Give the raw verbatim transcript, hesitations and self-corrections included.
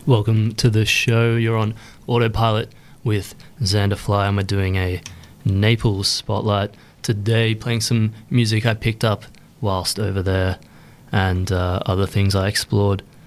Welcome to the show. You're on Autopilot with Xander Fly, and we're doing a Naples spotlight today, playing some music I picked up whilst over there and uh, other things I explored